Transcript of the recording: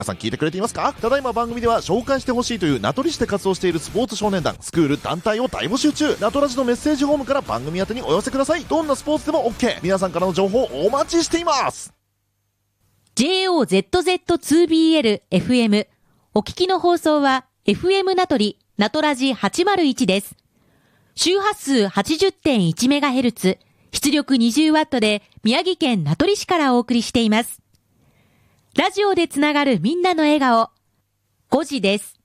皆さん聞いてくれていますか？ただいま番組では紹介してほしいという名取市で活動しているスポーツ少年団、スクール、団体を大募集中。ナトラジのメッセージフォームから番組宛てにお寄せください。どんなスポーツでも OK。皆さんからの情報お待ちしています。 JOZZ2BL-FM。お聞きの放送は FM ナトリ、ナトラジ801です。周波数 80.1MHz、出力 20W で宮城県名取市からお送りしています。ラジオでつながるみんなの笑顔。5時です。